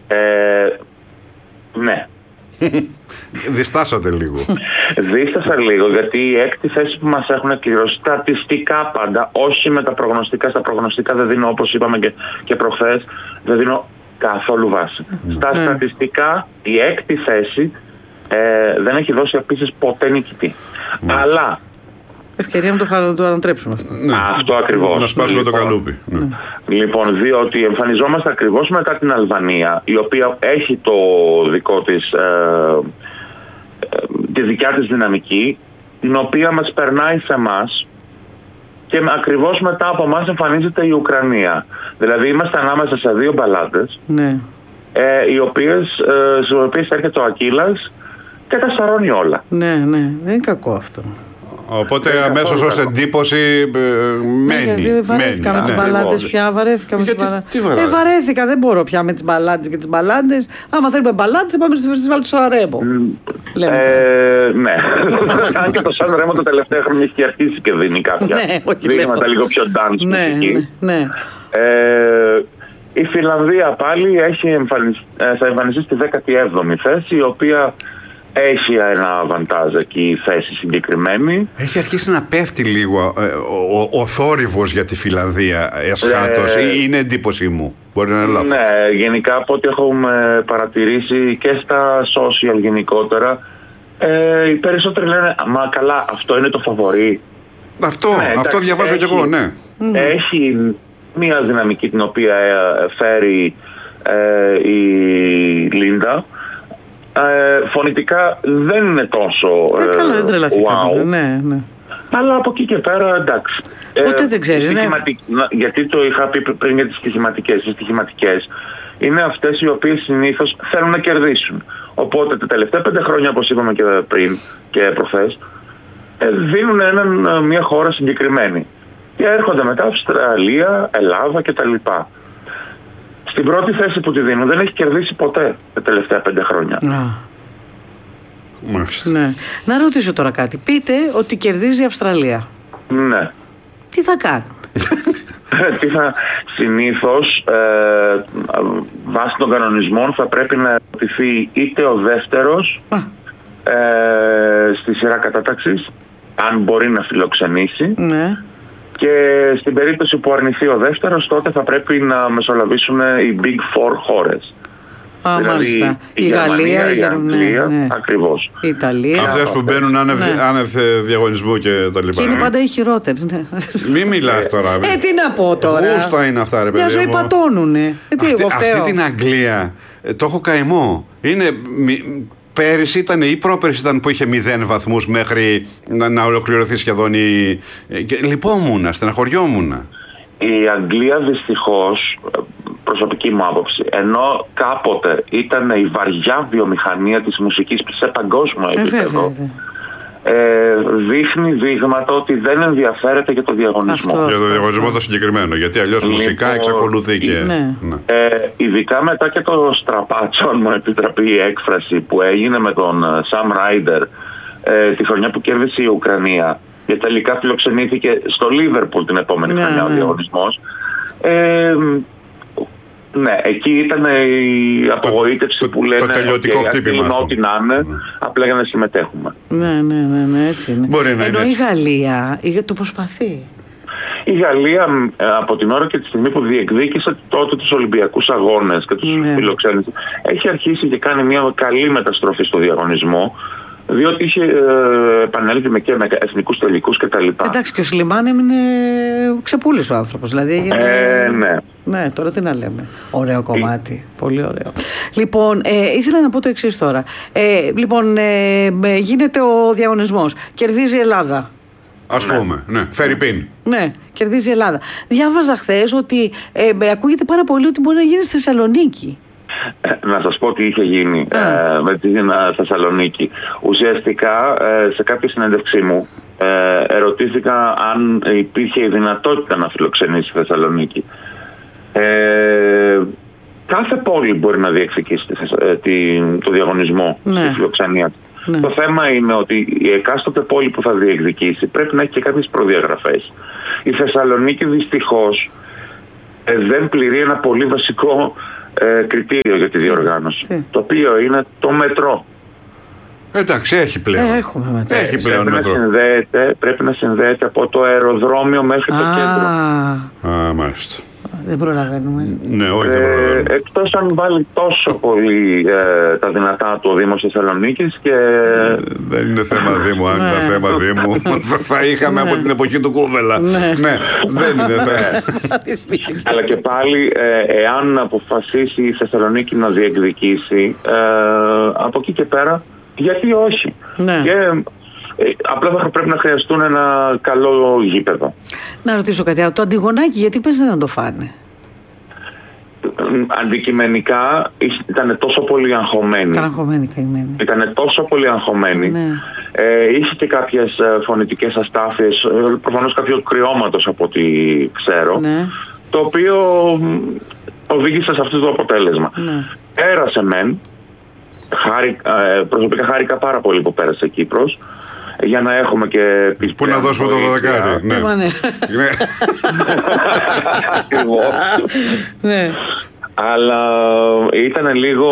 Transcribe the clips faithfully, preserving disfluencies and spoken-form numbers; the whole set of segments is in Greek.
Ε, ναι. Διστάσατε λίγο. Δίστασα λίγο, γιατί η έκτη θέση που μας έχουν κληρώσει στατιστικά πάντα, όχι με τα προγνωστικά, στα προγνωστικά δεν δίνω, όπως είπαμε και, και προχθές, δεν δίνω καθόλου βάση. Mm. Στα mm. στατιστικά η έκτη θέση ε, δεν έχει δώσει επίσης ποτέ νικητή. Mm. Αλλά ευκαιρία να το, χα... το ανατρέψουμε αυτό. Ναι. Αυτό ακριβώς. Να σπάσουμε λοιπόν, το καλούπι. Ναι. Λοιπόν, διότι εμφανιζόμαστε ακριβώς μετά την Αλβανία, η οποία έχει το δικό της, ε, ε, τη δικιά της δυναμική, την οποία μας περνάει σε εμάς και ακριβώς μετά από εμάς εμφανίζεται η Ουκρανία. Δηλαδή είμαστε ανάμεσα σε δύο μπαλάντες, ναι. ε, οι οποίες, ε, στις οποίες έρχεται ο Ακύλας και τα σαρώνει όλα. Ναι, ναι, δεν είναι κακό αυτό. Οπότε αμέσως ως εντύπωση ε, μένει. Ναι, βαρέθηκα με τις μπαλάντες πια. Βαρέθηκα με τις μπαλάντες. Ε, βαρέθηκα, δεν μπορώ πια με τις μπαλάντες και τις μπαλάντες. Άμα θέλουμε μπαλάντες, πάμε στη φεστιβάλ του Σαρέμο. Ε, ναι. Αν και το Σαρέμο τα τελευταία χρόνια έχει αρχίσει και δίνει κάποια δείγματα λίγο πιο dance μουσική. Η Φινλανδία πάλι έχει εμφανιστεί, θα εμφανιστεί στη δέκατη έβδομη θέση, η οποία έχει ένα αβαντάζ εκεί η θέση συγκεκριμένη. Έχει αρχίσει να πέφτει λίγο ε, ο, ο, ο θόρυβος για τη Φινλανδία εσχάτως, ε, ή είναι εντύπωσή μου? Μπορεί να είναι λάθος. Ναι, γενικά από ό,τι έχουμε παρατηρήσει και στα social γενικότερα, ε, οι περισσότεροι λένε μα καλά, αυτό είναι το φαβορί. Αυτό, ναι, εντάξει, αυτό διαβάζω έχει, κι εγώ, ναι. Έχει μία δυναμική την οποία φέρει ε, η Λίντα. Ε, φωνητικά δεν είναι τόσο ε, καλά, δεν wow. Ναι, ναι. Αλλά από εκεί και πέρα εντάξει. Ποτέ ε, δεν ξέρεις, ναι. Γιατί το είχα πει πριν για τις στοιχηματικές. Οι στοιχηματικές είναι αυτές οι οποίες συνήθως θέλουν να κερδίσουν. Οπότε τα τελευταία πέντε χρόνια, όπως είπαμε και πριν και προχθές, ε, δίνουν έναν, μια χώρα συγκεκριμένη. Και έρχονται μετά Αυστραλία, Ελλάδα κτλ. Στην πρώτη θέση που τη δίνουν δεν έχει κερδίσει ποτέ τα τελευταία πέντε χρόνια. Μάλιστα. Ναι. Να ρωτήσω τώρα κάτι. Πείτε ότι κερδίζει η Αυστραλία. Ναι. Τι θα κάνει? Τι θα, συνήθως ε, βάσει των κανονισμών θα πρέπει να ερωτηθεί είτε ο δεύτερος ε, στη σειρά κατάταξης, αν μπορεί να φιλοξενήσει. Ναι. Και στην περίπτωση που αρνηθεί ο δεύτερος, τότε θα πρέπει να μεσολαβήσουν οι Big Four χώρες. Α, δηλαδή μάλιστα. Η, η Γαλλία, Γερμανία, η Αγγλία, ναι, ναι. Ακριβώς. Η Ιταλία. Αυτές που μπαίνουν άνευ, ναι. άνευ διαγωνισμού και τα λοιπά. Και είναι πάντα οι χειρότερες. Ναι. Μη μιλάς τώρα. Ε, τι να πω τώρα. Γούστα είναι αυτά, ρε παιδί. Μια ζωή πατώνουνε. Ε, τι, αυτή, εγώ φταίω. Αυτή την Αγγλία, ε, το έχω καημό. Είναι... Μη, πέρυσι ήταν ή πρόπερσι ήταν που είχε μηδέν βαθμούς μέχρι να, να ολοκληρωθεί σχεδόν η... Λυπόμουνα, στεναχωριόμουνα. Η Αγγλία δυστυχώς, προσωπική μου άποψη, ενώ κάποτε ήταν η βαριά βιομηχανία της μουσικής σε παγκόσμιο επίπεδο, ε, δείχνει δείγματα ότι δεν ενδιαφέρεται για το διαγωνισμό. Αυτό, για το διαγωνισμό το συγκεκριμένο, γιατί αλλιώς λοιπόν, μουσικά εξακολουθεί και... Ναι. Ναι. Ε, ειδικά μετά και το στραπάτσο, αν μου επιτραπεί η έκφραση, που έγινε με τον Sam Ryder ε, τη χρονιά που κέρδισε η Ουκρανία, και τελικά φιλοξενήθηκε στο Λίβερπουλ την επόμενη ναι, χρονιά ναι. ο διαγωνισμός. Ε, ναι, εκεί ήταν η απογοήτευση το, που το, λένε το τελειωτικό okay, χτύπημα. Ό,τι να είναι, ναι. απλά για να συμμετέχουμε. Ναι, ναι, ναι, ναι, έτσι είναι. Μπορεί να Ενώ είναι η Γαλλία το προσπαθεί. Η Γαλλία από την ώρα και τη στιγμή που διεκδίκησε τότε τους Ολυμπιακούς Αγώνες και τους ναι. φιλοξένησε, έχει αρχίσει και κάνει μια καλή μεταστροφή στο διαγωνισμό, διότι είχε ε, επανέλθει με και με εθνικούς τελικούς κτλ. Εντάξει, και ο Σλιμάν έμεινε ξεπούλης ο άνθρωπος. Δηλαδή, ε, ναι. Ναι, τώρα τι να λέμε. Ωραίο κομμάτι. Ε. Πολύ ωραίο. Λοιπόν, ε, ήθελα να πω το εξής τώρα. Ε, λοιπόν, ε, γίνεται ο διαγωνισμός. Κερδίζει η Ελλάδα. Ας ναι. πούμε, ναι. Φέρει πίν. Ναι, κερδίζει η Ελλάδα. Διάβαζα χθες ότι ε, ακούγεται πάρα πολύ ότι μπορεί να γίνει στη Θεσσαλονίκη. Να σας πω τι είχε γίνει ε, με την Θεσσαλονίκη. Ουσιαστικά ε, σε κάποια συνέντευξή μου ε, ερωτήθηκα αν υπήρχε η δυνατότητα να φιλοξενήσει η Θεσσαλονίκη. Ε, κάθε πόλη μπορεί να διεκδικήσει το διαγωνισμό ναι. στη φιλοξενία του. Ναι. Το θέμα είναι ότι η εκάστοτε πόλη που θα διεκδικήσει πρέπει να έχει και κάποιες προδιαγραφές. Η Θεσσαλονίκη δυστυχώς ε, δεν πληρεί ένα πολύ βασικό ε, κριτήριο για τη διοργάνωση. Τι? Το οποίο είναι το μετρό. Εντάξει, έχει πλέον. Ε, έχουμε μετρό. Έχει πλέον πρέπει, μετρό. Να συνδέεται, πρέπει να συνδέεται από το αεροδρόμιο μέχρι Α, το κέντρο. Α, μάλιστα. Δεν προλαβαίνουμε. Ναι, όχι, δεν Ε, προλαβαίνουμε. εκτός αν βάλει τόσο πολύ ε, τα δυνατά του ο Δήμος Θεσσαλονίκης και... Ε, δεν είναι θέμα Δήμου, αν ήταν Ναι. θέμα Δήμου θα είχαμε από την εποχή του Κούβελα. Ναι. Ναι, δεν είναι θέμα. Αλλά και πάλι, ε, εάν αποφασίσει η Θεσσαλονίκη να διεκδικήσει, ε, από εκεί και πέρα, γιατί όχι. Ναι. Και, ε, απλά θα πρέπει να χρειαστούν ένα καλό γήπεδο. Να ρωτήσω κάτι άλλο. Το Αντιγονάκι, γιατί πες να το φάνε? Αντικειμενικά ήταν τόσο πολύ αγχωμένη. Ήταν αγχωμένη καημένη. Ήταν τόσο πολύ αγχωμένη. Ναι. Ε, είχε και κάποιες ε, φωνητικές αστάθειες, ε, προφανώς κάποιο κρυώματος από ό,τι ξέρω, Ναι. το οποίο μ, οδήγησε σε αυτό το αποτέλεσμα. Ναι. Πέρασε μεν, χάρη, ε, προσωπικά χάρηκα πάρα πολύ που πέρασε Κύπρος, για να έχουμε και... Πού να δώσουμε το δωδεκάρι. Ναι. Ε, μα ναι. Ναι. Ακριβώς. Ναι. Αλλά ήταν λίγο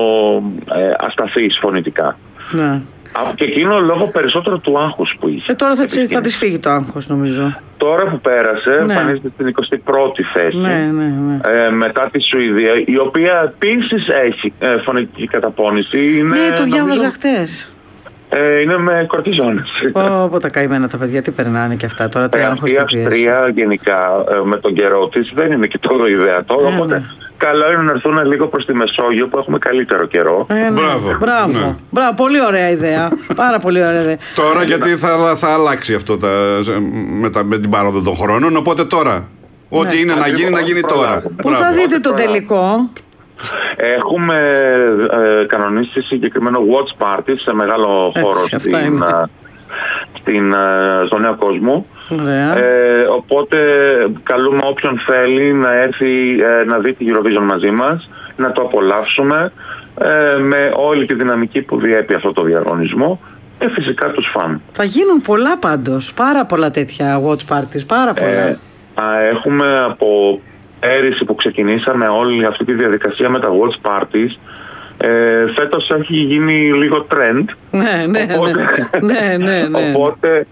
ε, ασταθής φωνητικά. Ναι. Από και εκείνο λόγω περισσότερο του άγχους που είχε. Ε, τώρα θα της, θα της φύγει το άγχος, νομίζω. Τώρα που πέρασε, Ναι. εμφανίζεται στην εικοστή πρώτη θέση. Ναι, ναι, ναι. Ε, μετά τη Σουηδία, η οποία επίσης έχει ε, φωνητική καταπώνηση. Είναι, Ναι, το διάβαζα νομίζω, χτες. ε, είναι με κορτιζόνες. Πω, τα καημένα τα παιδιά, τι περνάνε και αυτά τώρα, τι Ε, άγχος η τι πιέζει. Αυστρία γενικά ε, με τον καιρό της δεν είναι και τόσο ιδεατό. Ναι, Οπότε ναι. καλό είναι να έρθουν λίγο προς τη Μεσόγειο που έχουμε καλύτερο καιρό. Ε, ναι. Μπράβο. Μπράβο. Ναι. Μπράβο. Πολύ ωραία ιδέα. Πάρα πολύ ωραία ιδέα. Τώρα γιατί θα, θα αλλάξει αυτό τα, με, τα, με την πάροδο των χρόνων. Οπότε τώρα, ό,τι Ναι. είναι να γίνει, να γίνει τώρα. Προλάβουμε. Πού θα Μπράβο. δείτε το τελικό? Έχουμε ε, κανονίσει συγκεκριμένο watch party σε μεγάλο Έτσι, χώρο αυτά στην, είναι. ε, στην, ε, στο Νέο Κόσμο. Ωραία. Ε, οπότε καλούμε όποιον θέλει να έρθει ε, να δει τη Eurovision μαζί μας, να το απολαύσουμε ε, με όλη τη δυναμική που διέπει αυτό το διαγωνισμό και φυσικά τους φαν. Θα γίνουν πολλά πάντως. Πάρα πολλά τέτοια watch parties. Πάρα πολλά. Ε, α, έχουμε από πέρυσι που ξεκινήσαμε όλη αυτή τη διαδικασία με τα watch parties. Ε, φέτος έχει γίνει λίγο trend. Ναι, ναι, Οπότε, ναι. ναι, ναι, ναι. οπότε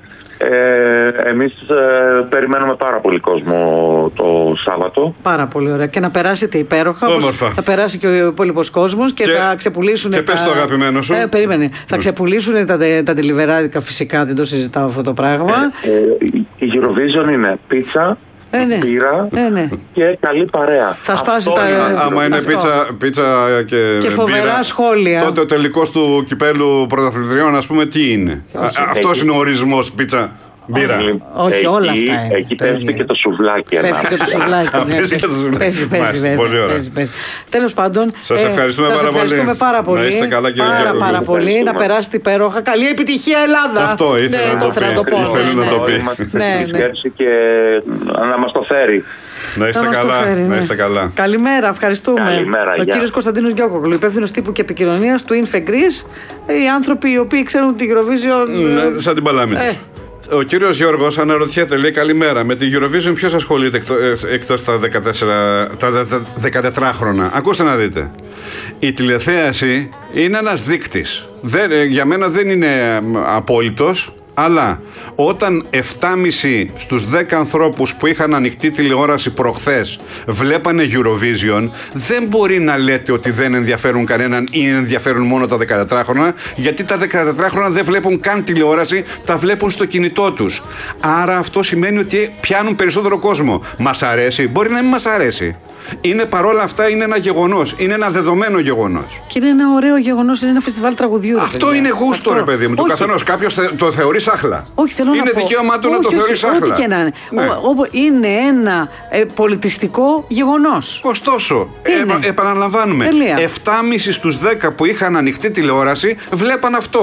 ε, εμείς ε, περιμένουμε πάρα πολύ κόσμο το Σάββατο. Πάρα πολύ ωραία. Και να περάσετε υπέροχα. όπως Όμορφα. Θα περάσει και ο υπόλοιπο κόσμο και, Και- θα ξεπουλήσουν. και τα... πες το αγαπημένο σου. Ε, περίμενε. Θα ξεπουλήσουν τα, τα τελιβεράδικα, φυσικά δεν το συζητάω αυτό το πράγμα. Ε, η Eurovision είναι πίτσα, Ε, ναι. μπύρα Ε, ναι. και καλή παρέα. Θα σπάσει Αυτό τα- είναι. Α, άμα είναι Αυτό. πίτσα, πίτσα και, Και φοβερά μπύρα, σχόλια. τότε ο τελικός του κυπέλου πρωταθλητριών, ας πούμε, τι είναι. Όχι. Α, αυτός Εκεί. είναι ο ορισμός πίτσα, μπύρα. Όχι, εκεί, όλα αυτά είναι Εκεί το πέφτει ίδιο. και το σουβλάκι. Πέφτει και το σουβλάκι. Α, ναι, παίζει και το σουβλάκι. Παίζει, παίζει, Μάλιστα, παίζει, πολύ ωραία. παίζει, παίζει. Τέλος πάντων. Σας ευχαριστούμε σας πάρα πολύ. ευχαριστούμε πάρα πολύ. Να είστε καλά, κύριε Πάρα, Γεωργίου. πάρα πολύ. Να Ευχαριστούμε. περάσετε υπέροχα. Καλή επιτυχία, Ελλάδα. Αυτό ήθελα ναι, να το θέλω πει. να το πω. Ήθελα ναι, να ναι. το πει. Ναι, Ναι, ναι. ναι. Και να μας το φέρει. Να είστε Θα μας το καλά. φέρει, Να ναι. είστε καλά. Καλημέρα, ευχαριστούμε. Καλημέρα, Ο γεια. κύριος Κωνσταντίνος Γιώκογλου, υπεύθυνος τύπου και επικοινωνίας του Infegris. Οι άνθρωποι οι οποίοι ξέρουν την Eurovision. Ναι, σαν την παλάμη Ε. τους. Ο κύριος Γιώργος αναρωτιέται, λέει καλημέρα. Με την Eurovision ποιος ασχολείται εκτό- ε, εκτός τα δεκατέσσερα, τα δε- δε- δεκατετράχρονα. Ακούστε να δείτε. Η τηλεθέαση είναι ένας δείκτης. Δεν, ε, για μένα δεν είναι ε, απόλυτος. Αλλά όταν επτά κόμμα πέντε στους δέκα ανθρώπους που είχαν ανοιχτή τηλεόραση προχθές βλέπανε Eurovision, δεν μπορεί να λέτε ότι δεν ενδιαφέρουν κανέναν ή ενδιαφέρουν μόνο τα δεκατετράχρονα, γιατί τα δεκατετράχρονα δεν βλέπουν καν τηλεόραση, τα βλέπουν στο κινητό τους. Άρα αυτό σημαίνει ότι πιάνουν περισσότερο κόσμο. Μας αρέσει, μπορεί να μην μας αρέσει. Είναι παρόλα αυτά είναι ένα γεγονός, είναι ένα δεδομένο γεγονός. Και είναι ένα ωραίο γεγονός, είναι ένα φεστιβάλ τραγουδιού. ρε Αυτό παιδιά. είναι γούστο, Αυτό. ρε παιδί μου, του Όχι. καθενός. Κάποιος θε- το θεωρεί σάχλα. Όχι, θέλω είναι να πω. δικαίωμά του να όχι, το όχι, θεωρεί σάχλα. Ό,τι και να είναι. Ναι. Ο- ο- είναι ένα ε, πολιτιστικό γεγονός. Ωστόσο, Είναι. επα- επαναλαμβάνουμε, Τελεία. επτά κόμμα πέντε στους δέκα που είχαν ανοιχτή τηλεόραση βλέπαν αυτό.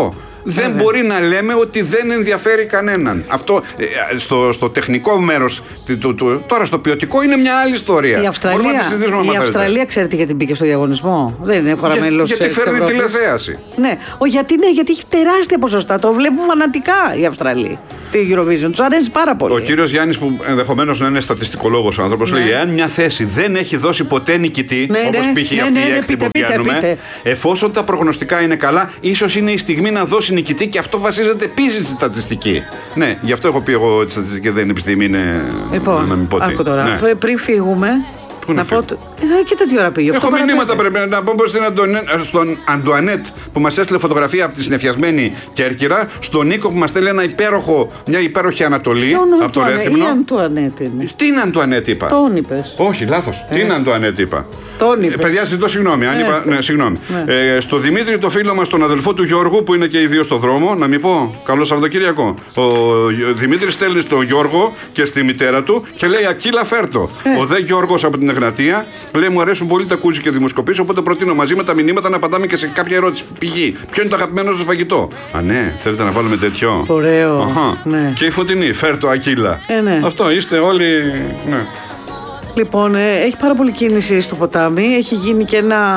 δεν Βέβαια. μπορεί να λέμε ότι δεν ενδιαφέρει κανέναν. Αυτό ε, στο, στο τεχνικό μέρος, του, του, τώρα στο ποιοτικό είναι μια άλλη ιστορία. Η Αυστραλία, η Αυστραλία ξέρετε γιατί μπήκε στο διαγωνισμό. Δεν είναι χώρα Για, μέλος γιατί της φέρνει Ευρώπης. τηλεθέαση. Ναι. Ο, γιατί, ναι, γιατί έχει τεράστια ποσοστά. Το βλέπουν φανατικά οι Αυστραλοί. Τη Eurovision. Του αρέσει πάρα πολύ. Ο κύριος Γιάννης, που ενδεχομένως να είναι στατιστικολόγος ο άνθρωπος, Ναι. λέει: εάν μια θέση δεν έχει δώσει ποτέ νικητή, Ναι, όπως ναι, π.χ. ναι, αυτή ναι, η ναι, έκτη πείτε, που πείτε, πιάνουμε, πείτε. εφόσον τα προγνωστικά είναι καλά, ίσως είναι η στιγμή να δώσει νικητή, και αυτό βασίζεται επίσης στη στατιστική. Ναι, γι' αυτό έχω πει εγώ ότι η στατιστική δεν είναι επιστήμη, είναι. Λοιπόν, να μην πω τι. άκου τώρα. Ναι. Πρι- Πριν φύγουμε. Πού να να πω. φύγω? Ε, κοίτα τι ώρα πήγε. Έχω οκτώ παρά μηνύματα πέντε. πρέπει να πω προς την Αντωνέ, στον Αντουανέτ που μας έστειλε φωτογραφία από τη συνεφιασμένη Κέρκυρα, στον Νίκο που μας στέλνει ένα υπέροχο, μια υπέροχη Ανατολή Ποιον από το Αντουανέ- Ρέθυμνο. Ή Αντουανέτ είναι. Τι είναι Αντουανέτ είπα? Τον είπες. Όχι, λάθος. Τι είναι Αντουανέτ είπα? Τον Ε, είπες. παιδιά, ζητώ συγγνώμη. Αν Ναι. είπα, ναι, συγγνώμη. Ναι. Ε, στο Δημήτρη, το φίλο μας, τον αδελφό του Γιώργου, που είναι και οι δύο στο δρόμο, να μην πω. Καλό Σαββατοκύριακο. Ο Δημήτρης στέλνει στον Γιώργο και στη μητέρα του και λέει: Ακύλα, φέρτο. Ε. Ο δε Γιώργος από την Εγνατία λέει: Μου αρέσουν πολύ τα κούζι και δημοσκοπήσεις, οπότε προτείνω μαζί με τα μηνύματα να απαντάμε και σε κάποια ερώτηση. Πηγή. Ποιο είναι το αγαπημένο σας φαγητό? Α, ναι, θέλετε να βάλουμε τέτοιο? Ωραίο. Αχα. Ναι. Και η Φωτεινή, φέρτο, Ακύλα. Ε, ναι. Αυτό είστε όλοι. Ναι. Λοιπόν, ε, έχει πάρα πολύ κίνηση στο ποτάμι. Έχει γίνει και ένα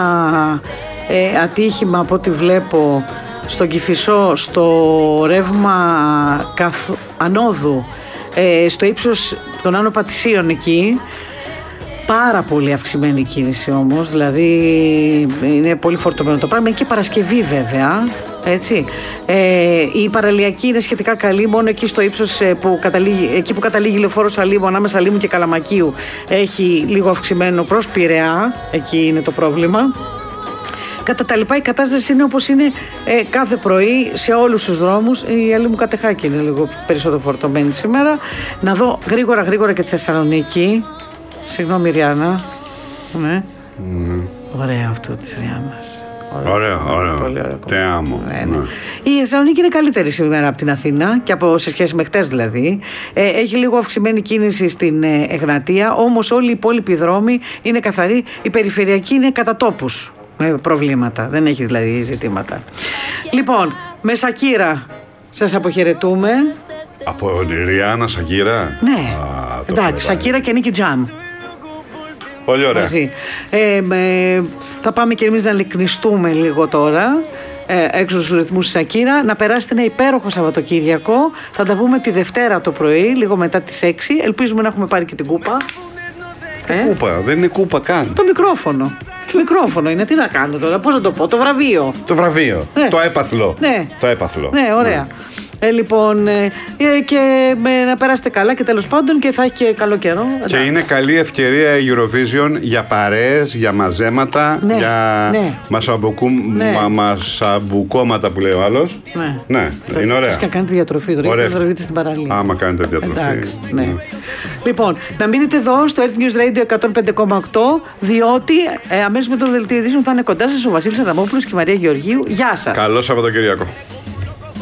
ε, ατύχημα από ό,τι βλέπω στον Κηφισό, στο ρεύμα καθ, ανόδου, ε, στο ύψος των Άνω Πατησίων εκεί. Πάρα πολύ αυξημένη κίνηση όμως, δηλαδή είναι πολύ φορτωμένο το πράγμα. Είναι και Παρασκευή βέβαια, έτσι. Ε, η παραλιακή είναι σχετικά καλή, μόνο εκεί στο ύψος ε, που καταλήγει, εκεί που καταλήγει η λεωφόρος Αλίμου, ανάμεσα Αλίμου και Καλαμακίου, έχει λίγο αυξημένο προς Πειραιά, εκεί είναι το πρόβλημα. Κατά τα λοιπά η κατάσταση είναι όπως είναι ε, κάθε πρωί σε όλους τους δρόμους. Η Αλίμου Κατεχάκη είναι λίγο περισσότερο φορτωμένη σήμερα. Να δω γρήγορα γρήγορα και τη Θεσσαλονίκη. Συγγνώμη Ριάννα. Ναι. Mm. Ωραίο αυτό της Ριάννας. Ωραίο, ωραίο. Πολύ ωραίο. Τε άμμο. Ναι, ναι. Η Θεσσαλονίκη είναι καλύτερη σήμερα από την Αθήνα και από, σε σχέση με χτες δηλαδή. Ε, έχει λίγο αυξημένη κίνηση στην ε, Εγνατία, όμως όλοι οι υπόλοιποι δρόμοι είναι καθαροί. Η περιφερειακή είναι κατά τόπους με προβλήματα. Δεν έχει δηλαδή ζητήματα. Λοιπόν, με Σακύρα σας αποχαιρετούμε. Από Ριάννα Σακύρα. Ναι. Α, το εντάξει, έχω Σακύρα και Νίκη Τζαμ. Πολύ ωραία. Μαζί. Ε, με, θα πάμε και εμείς να λυκνιστούμε λίγο τώρα ε, έξω στους ρυθμούς της Σακύρα. Να περάσετε ένα υπέροχο Σαββατοκύριακο. Θα τα πούμε τη Δευτέρα το πρωί, λίγο μετά τις έξι. Ελπίζουμε να έχουμε πάρει και την κούπα. Ε, Κούπα, δεν είναι κούπα καν. το μικρόφωνο. Το μικρόφωνο είναι, τι να κάνω τώρα, πώς να το πω, το βραβείο. Το βραβείο. Ναι. Το έπαθλο. Ναι. Το έπαθλο. Ναι, ωραία. Ε, λοιπόν, ε, ε, και με, να περάσετε καλά και τέλος πάντων και θα έχει και καλό καιρό. Και Εντάξει. είναι καλή ευκαιρία η Eurovision για παρέες, για μαζέματα, Ναι, για ναι. μασαμπουκού, Ναι. μα, μασαμπουκώματα που λέει ο άλλος. Ναι. Ναι, Το- είναι ωραία. Και να κάνετε διατροφή τώρα, Ωραία. γιατί θα διατροφείτε στην παραλία. Άμα κάνετε διατροφή. Εντάξει, ναι. Λοιπόν, να μείνετε εδώ στο Earth News Radio εκατόν πέντε κόμμα οκτώ, διότι ε, αμέσως με το δελτίο ειδήσεων θα είναι κοντά σας ο Βασίλης Αδαμόπουλος και η Μαρία Γεωργίου. Γεια σας. Καλό Σαββατοκυριακό.